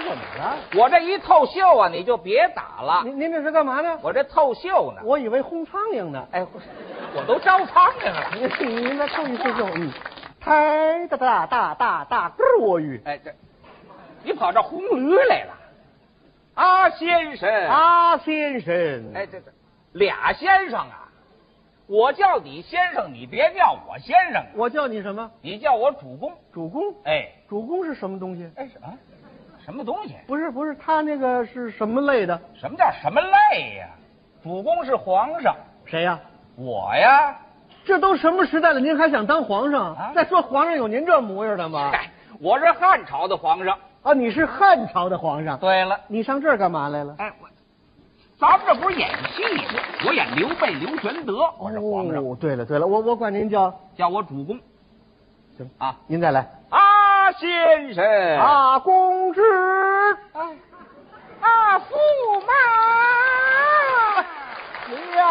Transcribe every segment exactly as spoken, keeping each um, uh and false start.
怎么了？ 我这一透袖啊，你就别打了。 您您这是干嘛呢？ 我这透袖呢。 我以为轰苍蝇呢。 哎，我都招苍蝇了。 您您再透一透袖，嗯，太大大大大大个我鱼。 哎，这你跑这红驴来了？啊，先生啊，先生。 哎，这这俩先生啊。我叫你先生，你别叫我先生。 我叫你什么？ 你叫我主公。 主公？ 哎， 主公是什么东西？ 哎，什么？什么东西？ 不是不是，他那个是什么类的？ 什么叫什么类呀？主公是皇上。 谁呀？ 我呀。 这都什么时代了，您还想当皇上？ 啊、 再说皇上有您这模样的吗？ 嗨，我是汉朝的皇上。 啊，你是汉朝的皇上。 对了， 你上这儿干嘛来了？ 哎，我。咱们这不是演戏吗？我演刘备、刘玄德，我是皇上。 哦，对了对了，我我管您叫叫我主公。 行啊， 您再来。 啊，先生。 啊，公子。 啊，啊，驸马。 娘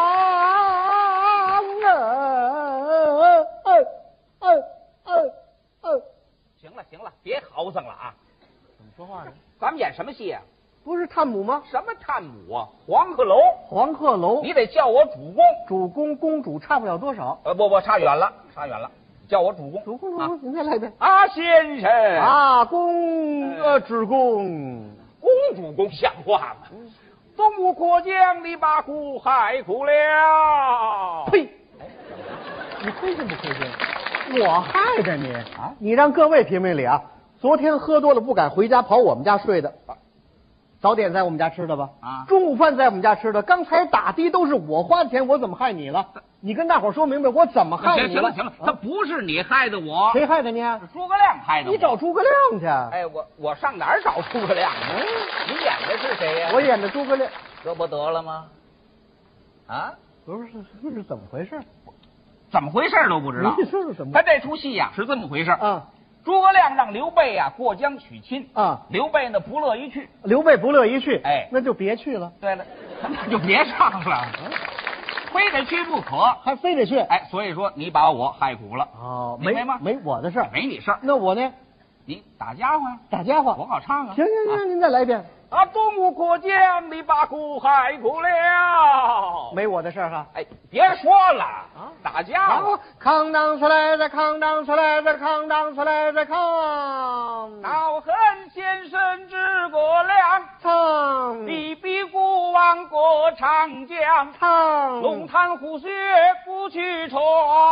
啊！哎哎哎哎！ 行了行了，别嚎丧了啊！ 怎么说话呢？ 咱们演什么戏啊？ 不是探母吗？ 什么探母啊？黄鹤楼。 黄鹤楼， 你得叫我主公。 主公、公主差不了多少。 呃，不不，差远了，差远了。叫我主公。 主公，主公，您再来一遍。 啊，先生。 啊，公呃，主公。 公主公像话吗？东吴国将你把苦害苦了。 呸！你亏心不亏心？我害的你啊！ 你让各位评评理啊！昨天喝多了不敢回家，跑我们家睡的。早点在我们家吃的吧？ 啊， 中午饭在我们家吃的。刚才打的都是我花的钱，我怎么害你了？你跟大伙说明白，我怎么害你了？ 行了行了，他不是你害的我。 谁害的你？ 是诸葛亮害的我。 你找诸葛亮去。 哎，我我上哪儿找诸葛亮呢？你演的是谁呀？ 我演的诸葛亮。 这不得了吗？啊， 不是，这是怎么回事？ 怎么回事都不知道。 你说说怎么？ 他这出戏呀是这么回事啊。 诸葛亮让刘备啊过江娶亲啊， 刘备呢不乐意去。 刘备不乐意去， 哎， 那就别去了。 对了，那就别上了，非得去不可， 还非得去。 哎，所以说你把我害苦了。 哦， 明白吗？ 没我的事儿， 没你事儿。 那我呢？ 你打家伙， 打家伙， 我好唱啊。 行行行，您再来一遍。 啊，东吴国将你把苦害苦了。 没我的事儿哈。 哎，别说了啊，打家伙。 扛当出来再扛当出来再扛当出来再扛。 恼恨先生诸葛亮， 唱。 你比孤王过长江， 唱。 龙潭虎穴不去闯。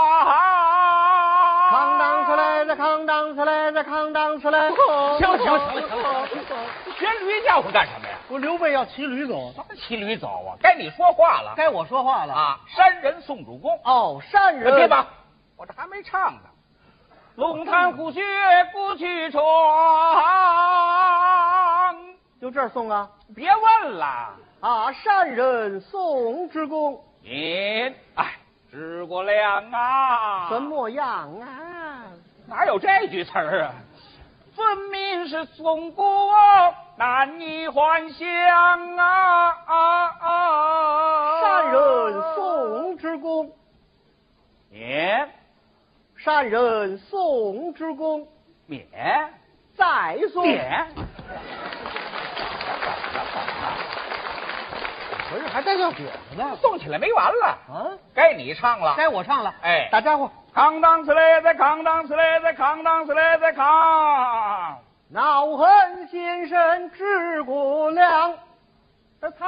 扛当出来再扛当出来再扛当出来。 行行行行行，学驴叫唤干什么呀？ 我刘备要骑驴走。 什么骑驴走啊？该你说话了。 该我说话了啊！山人送主公。 哦，山人。 别忙，我这还没唱呢。龙潭虎穴不去闯， 就这儿送啊？ 别问了啊！山人送之公。 您哎，诸葛亮啊， 什么样啊？ 哪有这句词儿啊？分明是宋国难以还乡啊！啊啊！ 山人送之公。 免。 山人送之公。 免。 再送。 免。 不是，还带要点呢， 送起来没完了啊！该你唱了， 该我唱了。 哎， 打家伙， 扛当起来，再扛当起来，再扛当起来，再扛。 恼恨先生诸葛亮。